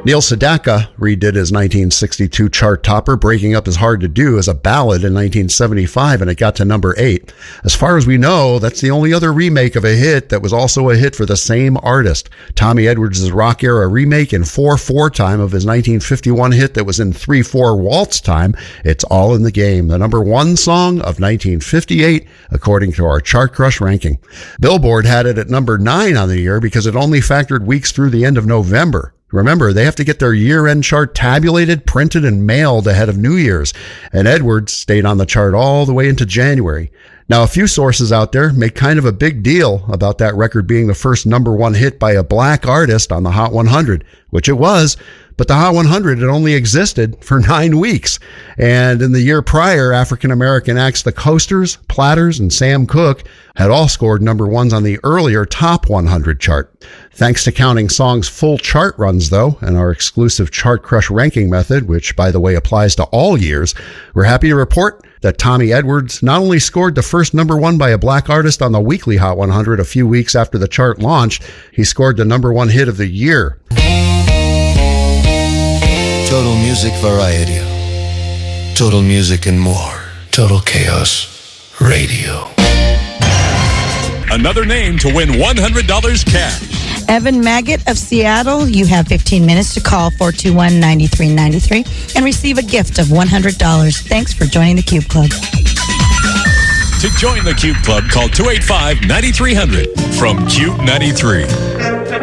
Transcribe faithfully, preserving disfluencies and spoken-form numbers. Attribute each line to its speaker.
Speaker 1: Neil Sedaka redid his nineteen sixty-two chart topper, Breaking Up Is Hard to Do, as a ballad in nineteen seventy-five, and it got to number eight. As far as we know, that's the only other remake of a hit that was also a hit for the same artist. Tommy Edwards' rock-era remake in four four time of his nineteen fifty-one hit that was in three four waltz time, It's All in the Game, the number one song of nineteen fifty-eight, according to our Chart Crush ranking. Billboard had it at number nine on the year because it only factored weeks through the end of November. Remember, they have to get their year-end chart tabulated, printed, and mailed ahead of New Year's, and Edwards stayed on the chart all the way into January. Now, a few sources out there make kind of a big deal about that record being the first number one hit by a black artist on the Hot one hundred, which it was, but the Hot one hundred had only existed for nine weeks. And in the year prior, African-American acts The Coasters, Platters, and Sam Cooke had all scored number ones on the earlier Top one hundred chart. Thanks to counting songs' full chart runs, though, and our exclusive Chart Crush ranking method, which, by the way, applies to all years, we're happy to report that Tommy Edwards not only scored the first number one by a black artist on the weekly Hot one hundred a few weeks after the chart launched, he scored the number one hit of the year.
Speaker 2: Total Music Variety. Total Music and more. Total Chaos Radio.
Speaker 3: Another name to win one hundred dollars cash.
Speaker 4: Evan Maggot of Seattle, you have fifteen minutes to call four two one, nine three nine three and receive a gift of one hundred dollars. Thanks for joining the Cube Club.
Speaker 3: To join the Cube Club, call two eight five, nine three hundred from Cube ninety-three.